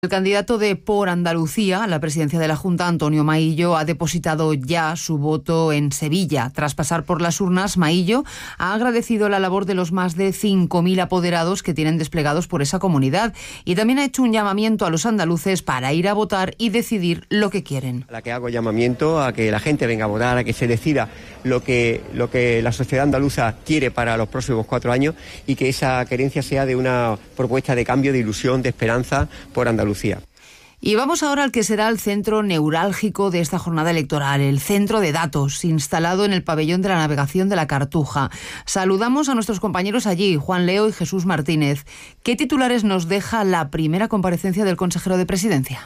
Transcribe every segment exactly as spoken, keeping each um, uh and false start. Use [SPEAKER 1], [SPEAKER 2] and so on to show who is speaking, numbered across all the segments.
[SPEAKER 1] El candidato de Por Andalucía a la presidencia de la Junta, Antonio Maillo, ha depositado ya su voto en Sevilla. Tras pasar por las urnas, Maillo ha agradecido la labor de los más de cinco mil apoderados que tienen desplegados por esa comunidad y también ha hecho un llamamiento a los andaluces para ir a votar y decidir lo que quieren.
[SPEAKER 2] A la que hago llamamiento a que la gente venga a votar, a que se decida lo que, lo que la sociedad andaluza quiere para los próximos cuatro años y que esa querencia sea de una propuesta de cambio, de ilusión, de esperanza por Andalucía.
[SPEAKER 1] Y vamos ahora al que será el centro neurálgico de esta jornada electoral, el Centro de Datos, instalado en el pabellón de la navegación de la Cartuja. Saludamos a nuestros compañeros allí, Juan Leo y Jesús Martínez. ¿Qué titulares nos deja la primera comparecencia del consejero de Presidencia?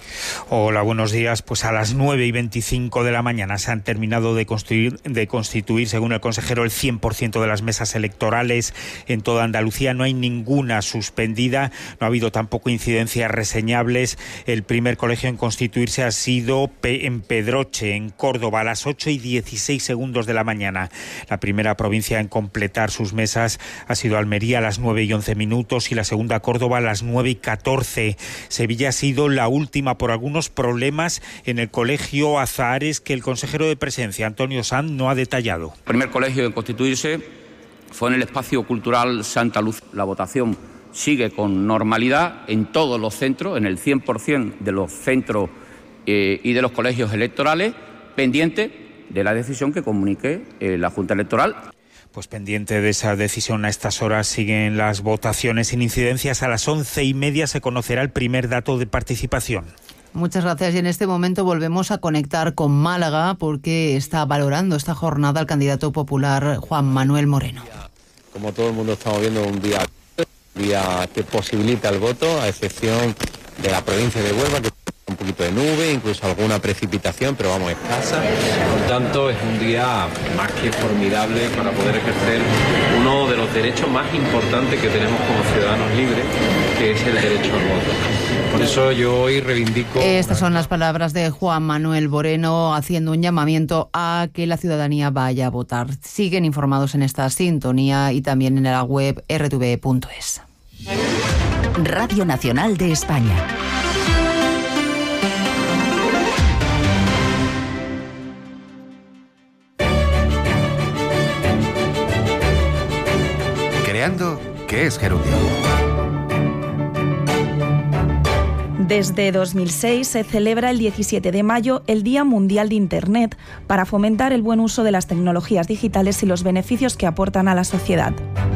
[SPEAKER 3] Hola, buenos días. Pues a las nueve y veinticinco de la mañana se han terminado de constituir, de constituir, según el consejero, el cien por ciento de las mesas electorales en toda Andalucía. No hay ninguna suspendida, no ha habido tampoco incidencias reseñables. El primer colegio en constituirse ha sido en Pedroche, en Córdoba, a las ocho y dieciséis segundos de la mañana. La primera provincia en completar sus mesas ha sido Almería a las nueve y once minutos y la segunda Córdoba a las nueve y catorce. Sevilla ha sido la última por algunos problemas en el colegio Azahares que el consejero de Presidencia, Antonio Sanz, no ha detallado.
[SPEAKER 4] El primer colegio en constituirse fue en el espacio cultural Santa Luz. La votación sigue con normalidad en todos los centros, en el cien por ciento de los centros eh, y de los colegios electorales, pendiente de la decisión que comunique eh, la Junta Electoral.
[SPEAKER 3] Pues pendiente de esa decisión, a estas horas siguen las votaciones sin incidencias. A las once y media se conocerá el primer dato de participación.
[SPEAKER 1] Muchas gracias. Y en este momento volvemos a conectar con Málaga porque está valorando esta jornada el candidato popular Juan Manuel Moreno.
[SPEAKER 5] Como todo el mundo estamos viendo, un día, un día que posibilita el voto, a excepción de la provincia de Huelva, que un poquito de nube, incluso alguna precipitación, pero vamos, escasa.
[SPEAKER 6] Por tanto, es un día más que formidable para poder ejercer uno de los derechos más importantes que tenemos como ciudadanos libres, que es el derecho al voto. Por eso yo hoy reivindico...
[SPEAKER 1] Estas son las palabras de Juan Manuel Moreno haciendo un llamamiento a que la ciudadanía vaya a votar. Siguen informados en esta sintonía y también en la web erre te ve punto es.
[SPEAKER 7] Radio Nacional de España.
[SPEAKER 8] Creando, ¿qué es Gerundio?
[SPEAKER 9] Desde dos mil seis se celebra el diecisiete de mayo el Día Mundial de Internet para fomentar el buen uso de las tecnologías digitales y los beneficios que aportan a la sociedad.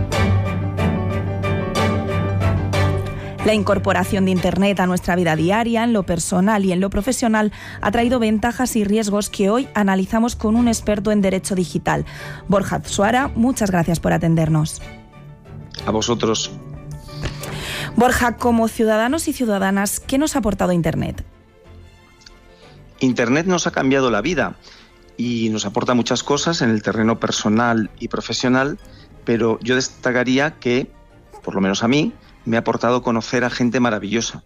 [SPEAKER 9] La incorporación de Internet a nuestra vida diaria, en lo personal y en lo profesional, ha traído ventajas y riesgos que hoy analizamos con un experto en Derecho Digital. Borja Suara, muchas gracias por atendernos.
[SPEAKER 10] A vosotros.
[SPEAKER 9] Borja, como ciudadanos y ciudadanas, ¿qué nos ha aportado Internet?
[SPEAKER 10] Internet nos ha cambiado la vida y nos aporta muchas cosas en el terreno personal y profesional, pero yo destacaría que, por lo menos a mí, me ha aportado conocer a gente maravillosa.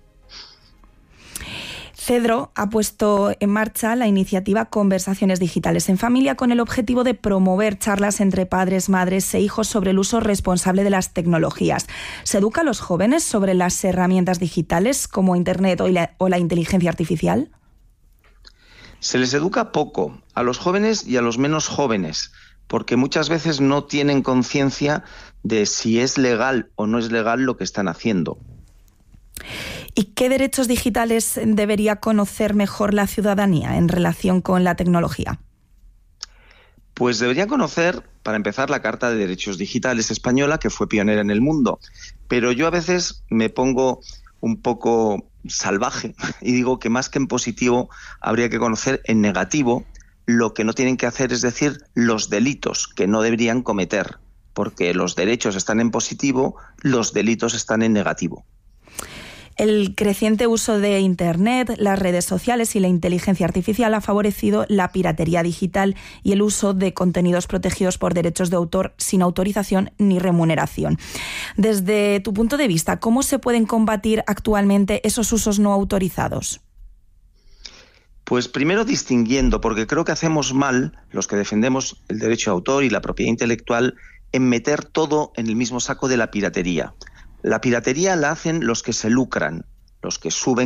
[SPEAKER 9] Cedro ha puesto en marcha la iniciativa Conversaciones Digitales en Familia con el objetivo de promover charlas entre padres, madres e hijos sobre el uso responsable de las tecnologías. ¿Se educa a los jóvenes sobre las herramientas digitales como Internet o la, o la inteligencia artificial?
[SPEAKER 10] Se les educa poco, a los jóvenes y a los menos jóvenes, porque muchas veces no tienen conciencia de si es legal o no es legal lo que están haciendo.
[SPEAKER 9] ¿Y qué derechos digitales debería conocer mejor la ciudadanía en relación con la tecnología?
[SPEAKER 10] Pues debería conocer, para empezar, la Carta de Derechos Digitales española, que fue pionera en el mundo. Pero yo a veces me pongo un poco salvaje y digo que más que en positivo habría que conocer en negativo lo que no tienen que hacer, es decir, los delitos que no deberían cometer, porque los derechos están en positivo, los delitos están en negativo.
[SPEAKER 9] El creciente uso de Internet, las redes sociales y la inteligencia artificial ha favorecido la piratería digital y el uso de contenidos protegidos por derechos de autor sin autorización ni remuneración. Desde tu punto de vista, ¿cómo se pueden combatir actualmente esos usos no autorizados?
[SPEAKER 10] Pues primero distinguiendo, porque creo que hacemos mal, los que defendemos el derecho de autor y la propiedad intelectual, en meter todo en el mismo saco de la piratería. La piratería la hacen los que se lucran, los que suben